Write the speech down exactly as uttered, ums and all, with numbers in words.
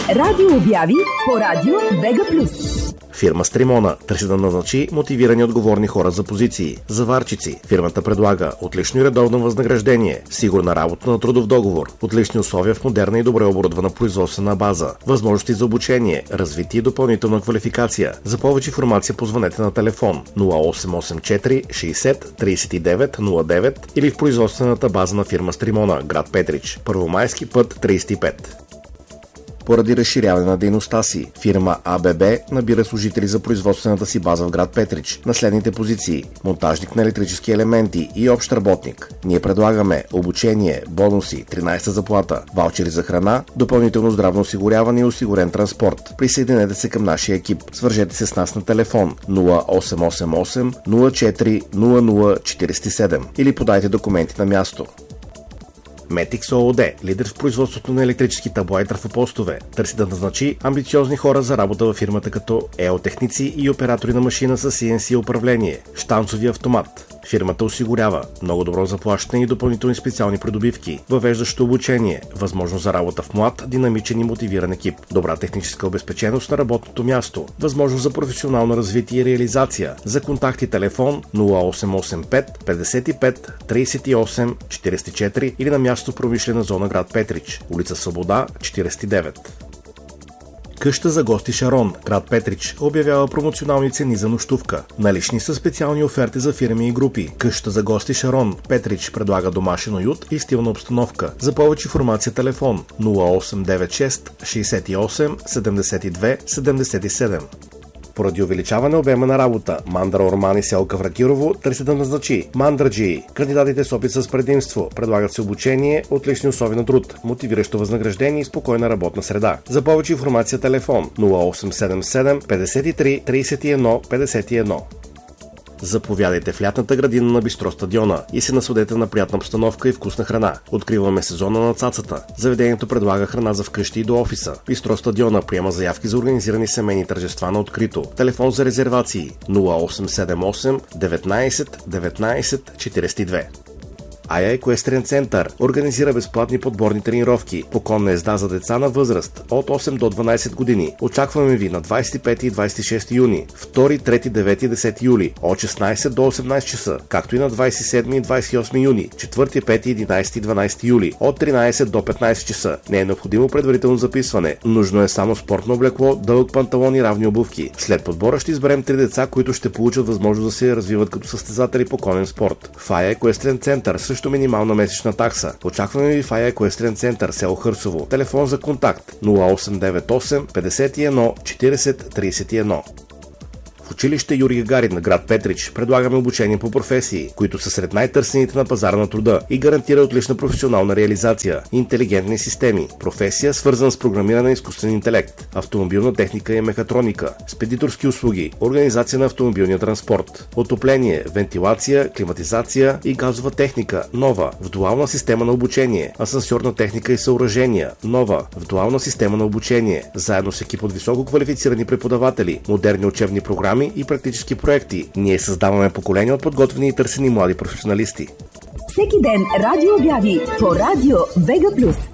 Радио обяви по радио Вега Плюс. Фирма Стримона търси да назначи мотивирани отговорни хора за позиции. Заварчици. Фирмата предлага отлично и редовно възнаграждение, сигурна работа на трудов договор, отлични условия в модерна и добре оборудвана производствена база, възможности за обучение, развитие и допълнителна квалификация. За повече информация позвънете на телефон нула осем осем четири шейсет трийсет и девет нула девет или в производствената база на фирма Стримона, град Петрич, Първомайски път трийсет и пет. Поради разширяване на дейността си, фирма АББ набира служители за производствената си база в град Петрич на следните позиции: монтажник на електрически елементи и общ работник. Ние предлагаме обучение, бонуси, тринайсета заплата, ваучери за храна, допълнително здравно осигуряване и осигурен транспорт. Присъединете се към нашия екип. Свържете се с нас на телефон нула осем осем осем нула четири нула нула четирийсет и седем или подайте документи на място. Метикс ООД, лидер в производството на електрически табла и трафопостове, търси да назначи амбициозни хора за работа във фирмата като еотехници и оператори на машина с Си Ен Си управление, щанцови автомат. Фирмата осигурява много добро заплащане и допълнителни специални придобивки, въвеждащо обучение, възможност за работа в млад, динамичен и мотивиран екип, добра техническа обезпеченост на работното място, възможност за професионално развитие и реализация. За контакти телефон нула осем осем пет петдесет и пет трийсет и осем четирийсет и четири или на място в промишлена зона град Петрич, улица Свобода четирийсет и девет. Къща за гости Шарон, град Петрич, обявява промоционални цени за нощувка. Налични са специални оферти за фирми и групи. Къща за гости Шарон, Петрич предлага домашен уют и стилна обстановка. За повече информация телефон нула осем девет шест шейсет и осем седемдесет и две седемдесет и седем. Поради увеличаване обема на работа, Мандра Ормани селка Вракирово търси да назначи мандраджии. Кандидатите с опит с предимство предлагат се обучение, отлични условия на труд, мотивиращо възнаграждение и спокойна работна среда. За повече информация телефон нула осем седем седем петдесет и три трийсет и едно петдесет и едно. Заповядайте в лятната градина на Бистро Стадиона и се насладете на приятна обстановка и вкусна храна. Откриваме сезона на цацата. Заведението предлага храна за вкъщи и до офиса. Бистро Стадиона приема заявки за организирани семейни тържества на открито. Телефон за резервации нула осем седем осем деветнайсет деветнайсет четирийсет и две. Ая Екуестрен център организира безплатни подборни тренировки по конна езда за деца на възраст от осем до дванайсет години. Очакваме ви на двайсет и пети и двайсет и шести юни, втори, трети, девети и десети юли от шестнайсет до осемнайсет часа, както и на двайсет и седми и двайсет и осми юни, четвърти, пети, единайсети и дванайсети юли от тринайсет до петнайсет часа. Не е необходимо предварително записване. Нужно е само спортно облекло, дълъг панталон и равни обувки. След подбора ще изберем три деца, които ще получат възможност да се развиват като състезатели по конен спорт. В Ая Екуестрен център също минимална месечна такса. Очакваме ви в Ая Екуестрен център, село Хърсово. Телефон за контакт нула осем девет осем петдесет и едно четирийсет трийсет и едно. В училище Юрий Гагарин на град Петрич предлагаме обучение по професии, които са сред най-търсените на пазара на труда и гарантира отлична професионална реализация. Интелигентни системи, професия свързана с програмиране на изкуствен интелект, автомобилна техника и мехатроника, спедиторски услуги, организация на автомобилния транспорт, отопление, вентилация, климатизация и газова техника, нова, в дуална система на обучение, асансьорна техника и съоръжения, нова, в дуална система на обучение, заедно с екип от високо квалифицирани преподаватели, модерни учебни програми и практически проекти. Ние създаваме поколение от подготвени и търсени млади професионалисти. Всеки ден радио обяви по радио Вега Плюс.